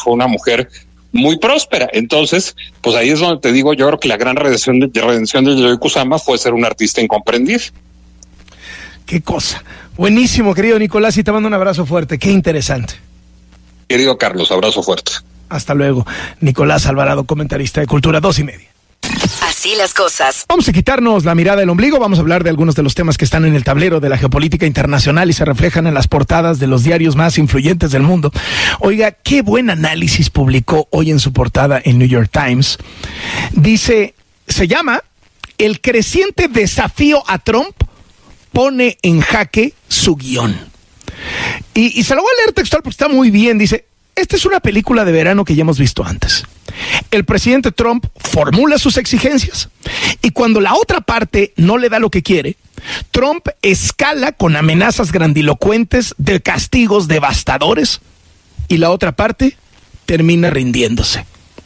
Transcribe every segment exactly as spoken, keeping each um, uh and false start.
fue una mujer muy próspera. Entonces, pues ahí es donde te digo, yo creo que la gran redención de, redención de Yayoi Kusama fue ser un artista incomprendido. Qué cosa. Buenísimo, querido Nicolás, y te mando un abrazo fuerte. Qué interesante. Querido Carlos, abrazo fuerte. Hasta luego. Nicolás Alvarado, comentarista de Cultura, dos y media. Así las cosas. Vamos a quitarnos la mirada del ombligo, vamos a hablar de algunos de los temas que están en el tablero de la geopolítica internacional y se reflejan en las portadas de los diarios más influyentes del mundo. Oiga, qué buen análisis publicó hoy en su portada en New York Times. Dice, se llama "El creciente desafío a Trump pone en jaque su guión". Y, y se lo voy a leer textual porque está muy bien. Dice, esta es una película de verano que ya hemos visto antes. El presidente Trump formula sus exigencias y cuando la otra parte no le da lo que quiere, Trump escala con amenazas grandilocuentes de castigos devastadores y la otra parte termina rindiéndose.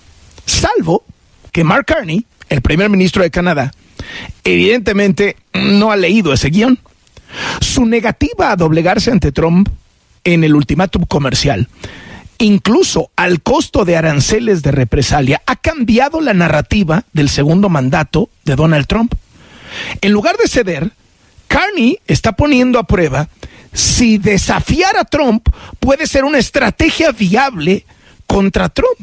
Salvo que Mark Carney, el primer ministro de Canadá, evidentemente no ha leído ese guión. Su negativa a doblegarse ante Trump en el ultimátum comercial, incluso al costo de aranceles de represalia, ha cambiado la narrativa del segundo mandato de Donald Trump. En lugar de ceder, Carney está poniendo a prueba si desafiar a Trump puede ser una estrategia viable contra Trump.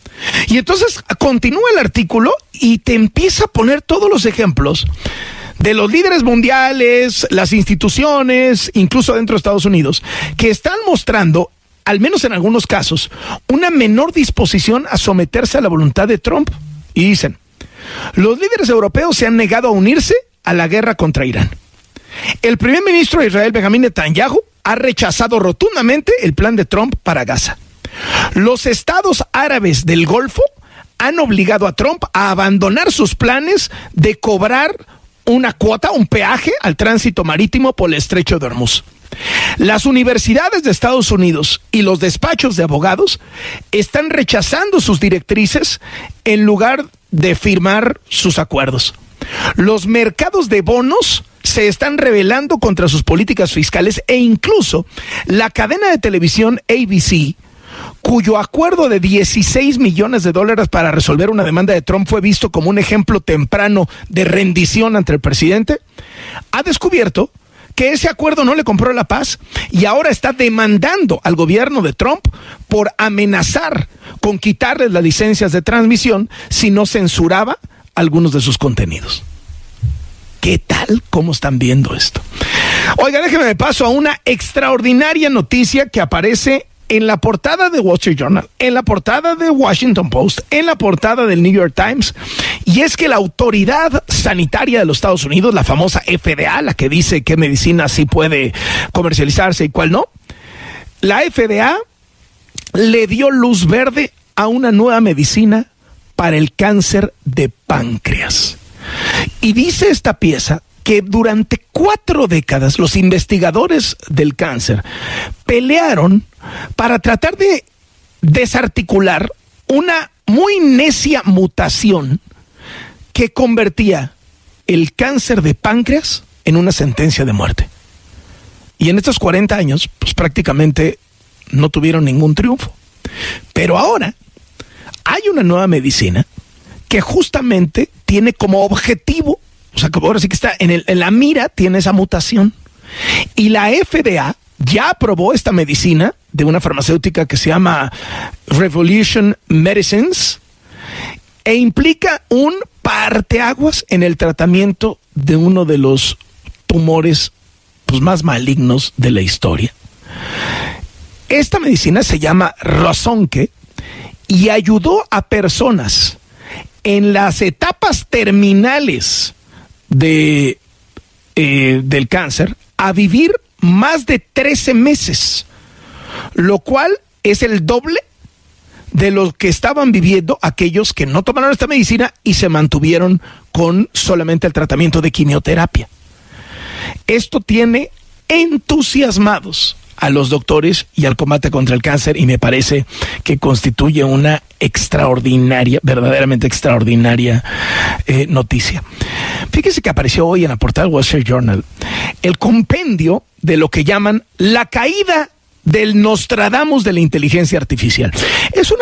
Y entonces continúa el artículo y te empieza a poner todos los ejemplos de los líderes mundiales, las instituciones, incluso dentro de Estados Unidos, que están mostrando, al menos en algunos casos, una menor disposición a someterse a la voluntad de Trump. Y dicen, los líderes europeos se han negado a unirse a la guerra contra Irán. El primer ministro de Israel, Benjamín Netanyahu, ha rechazado rotundamente el plan de Trump para Gaza. Los estados árabes del Golfo han obligado a Trump a abandonar sus planes de cobrar una cuota, un peaje al tránsito marítimo por el estrecho de Hormuz. Las universidades de Estados Unidos y los despachos de abogados están rechazando sus directrices en lugar de firmar sus acuerdos. Los mercados de bonos se están rebelando contra sus políticas fiscales e incluso la cadena de televisión A B C, cuyo acuerdo de dieciséis millones de dólares para resolver una demanda de Trump fue visto como un ejemplo temprano de rendición ante el presidente, ha descubierto que ese acuerdo no le compró la paz y ahora está demandando al gobierno de Trump por amenazar con quitarles las licencias de transmisión si no censuraba algunos de sus contenidos. ¿Qué tal? ¿Cómo están viendo esto? Oiga, déjeme de paso a una extraordinaria noticia que aparece en la portada de Wall Street Journal, en la portada de Washington Post, en la portada del New York Times, y es que la autoridad sanitaria de los Estados Unidos, la famosa F D A, la que dice qué medicina sí puede comercializarse y cuál no, la F D A le dio luz verde a una nueva medicina para el cáncer de páncreas. Y dice esta pieza que durante cuatro décadas los investigadores del cáncer pelearon para tratar de desarticular una muy necia mutación que convertía el cáncer de páncreas en una sentencia de muerte. Y en estos cuarenta años, pues prácticamente no tuvieron ningún triunfo. Pero ahora hay una nueva medicina que justamente tiene como objetivo, o sea, que ahora sí que está en, el, en la mira, tiene esa mutación. Y la F D A ya aprobó esta medicina de una farmacéutica que se llama Revolution Medicines e implica un parteaguas en el tratamiento de uno de los tumores pues, más malignos de la historia. Esta medicina se llama Rozonque y ayudó a personas en las etapas terminales de, eh, del cáncer a vivir más de trece meses, lo cual es el doble de lo que estaban viviendo aquellos que no tomaron esta medicina y se mantuvieron con solamente el tratamiento de quimioterapia. Esto tiene entusiasmados a los doctores y al combate contra el cáncer y me parece que constituye una extraordinaria, verdaderamente extraordinaria eh, noticia. Fíjese que apareció hoy en la portada del Wall Street Journal el compendio de lo que llaman la caída del Nostradamus de la inteligencia artificial. Es una